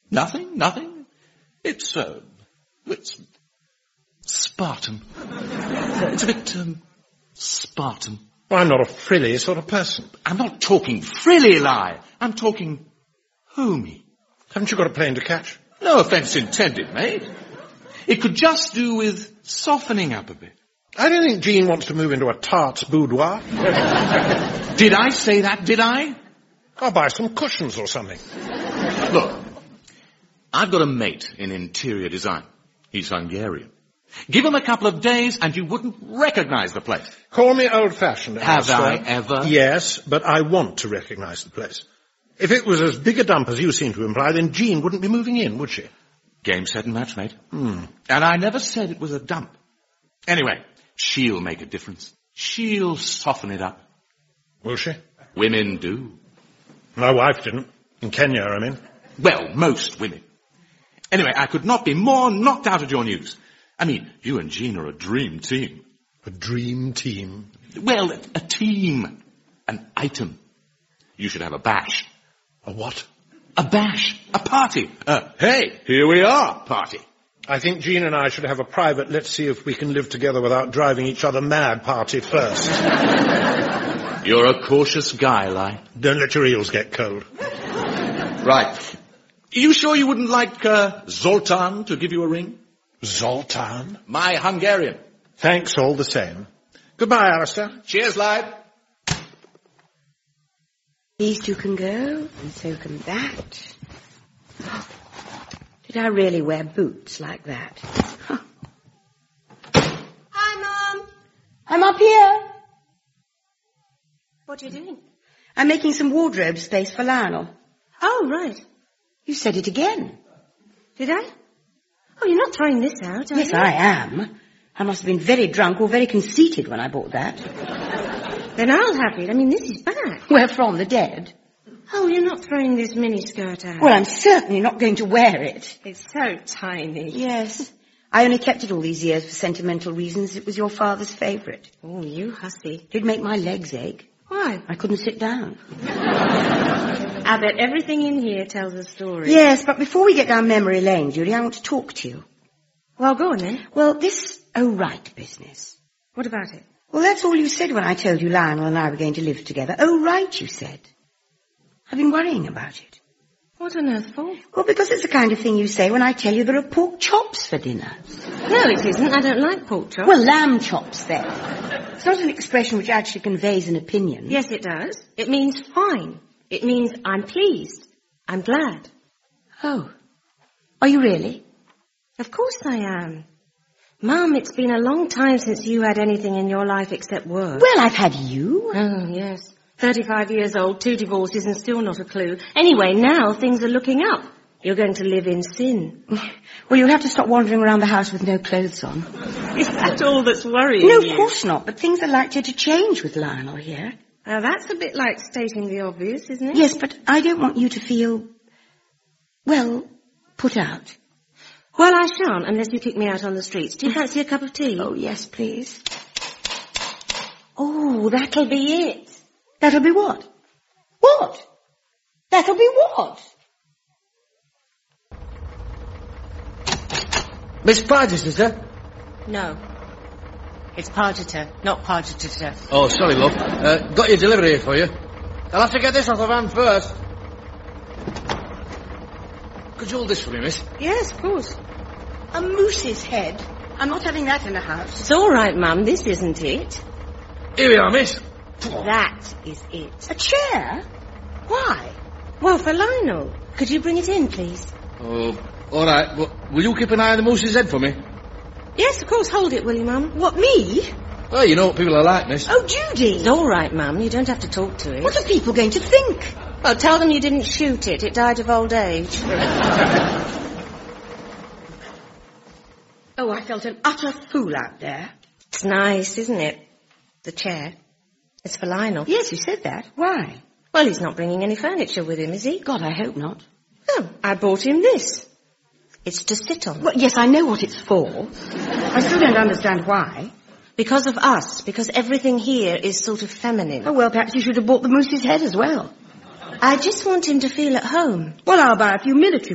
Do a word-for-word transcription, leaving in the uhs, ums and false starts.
Nothing? Nothing? It's, uh, it's Spartan. It's a bit, um, Spartan. Well, I'm not a frilly sort of person. I'm not talking frilly, Li. I'm talking homey. Haven't you got a plane to catch? No offence intended, mate. It could just do with softening up a bit. I don't think Jean wants to move into a tart's boudoir. Did I say that, did I? I'll buy some cushions or something. Look, I've got a mate in interior design. He's Hungarian. Give him a couple of days and you wouldn't recognise the place. Call me old-fashioned, Have Alistair. I ever? Yes, but I want to recognise the place. If it was as big a dump as you seem to imply, then Jean wouldn't be moving in, would she? Game, set and match, mate. Hmm. And I never said it was a dump. Anyway, she'll make a difference. She'll soften it up. Will she? Women do. My wife didn't. In Kenya, I mean. Well, most women. Anyway, I could not be more knocked out at your news. I mean, you and Jean are a dream team. A dream team? Well, a, a team. An item. You should have a bash. A what? A bash. A party. Uh, hey, here we are, party. I think Jean and I should have a private let's see if we can live together without driving each other mad party first. You're a cautious guy, Li. Don't let your eels get cold. Right. You sure you wouldn't like uh, Zoltan to give you a ring? Zoltan? My Hungarian. Thanks all the same. Goodbye, Alistair. Cheers, lad. These two can go, and so can that. Did I really wear boots like that? Huh. Hi, Mum. I'm up here. What are you doing? I'm making some wardrobe space for Lionel. Oh, right. You said it again. Did I? Oh, you're not throwing this out, are Yes, you? I am. I must have been very drunk or very conceited when I bought that. Then I'll have it. I mean, this is back. Where from? The dead? Oh, you're not throwing this miniskirt out. Well, I'm certainly not going to wear it. It's so tiny. Yes. I only kept it all these years for sentimental reasons. It was your father's favourite. Oh, you hussy. It'd make my legs ache. Why? I couldn't sit down. I bet everything in here tells a story. Yes, but before we get down memory lane, Judy, I want to talk to you. Well, go on then. Well, this O'Wright business. What about it? Well, that's all you said when I told you Lionel and I were going to live together. Oh, right, you said. I've been worrying about it. What on earth for? Well, because it's the kind of thing you say when I tell you there are pork chops for dinner. No, it isn't. I don't like pork chops. Well, lamb chops, then. It's not an expression which actually conveys an opinion. Yes, it does. It means fine. It means I'm pleased. I'm glad. Oh. Are you really? Of course I am. Mum, it's been a long time since you had anything in your life except work. Well, I've had you. Oh, yes. Thirty-five years old, two divorces and still not a clue. Anyway, now things are looking up. You're going to live in sin. Well, you'll have to stop wandering around the house with no clothes on. Is that all that's worrying No, you? of course not, but things are likely to change with Lionel here. Now, that's a bit like stating the obvious, isn't it? Yes, but I don't want you to feel, well, put out. Well, I shan't unless you kick me out on the streets. Do you fancy a cup of tea? Oh, yes, please. Oh, that'll be it. That'll be what? What? That'll be what? Miss Pargeter, sir? No. It's Pargeter, not Pargeter. Oh, sorry, love. Uh, got your delivery here for you. I'll have to get this off the van first. Could you hold this for me, miss? Yes, of course. A moose's head. I'm not having that in the house. It's all right, Mum. This isn't it. Here we are, miss. That is it. A chair? Why? Well, for Lionel. Could you bring it in, please? Oh, all right. Well, will you keep an eye on the moose's head for me? Yes, of course. Hold it, will you, Mum? What, me? Well, you know what people are like, miss. Oh, Judy. It's all right, Mum. You don't have to talk to it. What are people going to think? Oh, tell them you didn't shoot it. It died of old age. Oh, I felt an utter fool out there. It's nice, isn't it? The chair. It's for Lionel. Yes, you said that. Why? Well, he's not bringing any furniture with him, is he? God, I hope not. Oh, I bought him this. It's to sit on. Well, yes, I know what it's for. I still don't understand why. Because of us. Because everything here is sort of feminine. Oh, well, perhaps you should have bought the moose's head as well. I just want him to feel at home. Well, I'll buy a few military